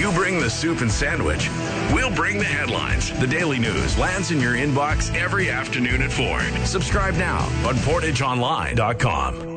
You bring the soup and sandwich. We'll bring the headlines. The Daily News lands in your inbox every afternoon at 4. Subscribe now on PortageOnline.com.